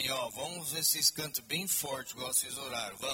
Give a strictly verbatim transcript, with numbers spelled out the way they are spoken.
ó. Vamos ver se vocês cantam bem forte, igual vocês oraram. Vamos.